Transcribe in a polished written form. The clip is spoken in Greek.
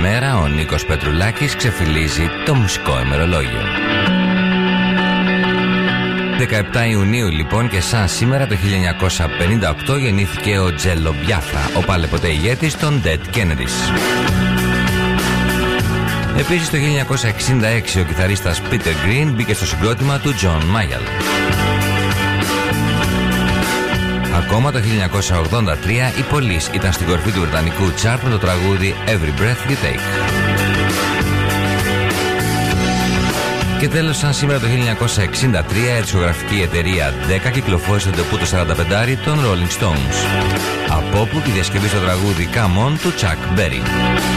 μέρα ο Νίκος Πετρουλάκης ξεφυλίζει το μουσικό ημερολόγιο. 17 Ιουνίου λοιπόν και σαν σήμερα το 1958 γεννήθηκε ο Τζέλο Μπιάφρα, ο πάλεποτέ ηγέτης των Dead Kennedys. Επίσης το 1966 ο κιθαρίστας Peter Green μπήκε στο συγκρότημα του John Mayall. Ακόμα το 1983 η Police ήταν στην κορφή του βρετανικού τσάρτ με το τραγούδι Every Breath You Take. Και τέλος, σαν σήμερα το 1963 η δισκογραφική εταιρεία Decca κυκλοφόρησε το ντεπού το 45 των Rolling Stones, από όπου τη διασκευή στο τραγούδι Come On του Chuck Berry.